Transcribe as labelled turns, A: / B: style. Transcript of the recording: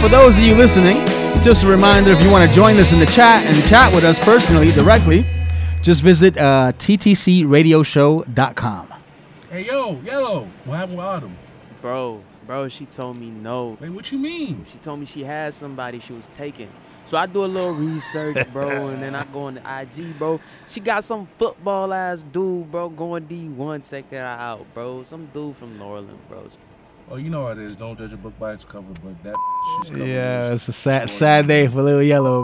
A: for those of you listening, just a reminder, if you want to join us in the chat and chat with us personally, directly, just visit ttcradioshow.com.
B: Hey, yo, Yellow, what happened with Autumn?
C: Bro, she told me no.
B: Wait, what you mean?
C: She told me she had somebody she was taking. So I do a little research, bro, and then I go on the IG, bro. She got some football-ass dude, bro, going D1, taking her out, bro. Some dude from New Orleans, bro.
B: Oh, you know how it is. Don't judge a book by its cover, but that shit's covered.
A: Yeah, it's a sad day for Lil Yellow.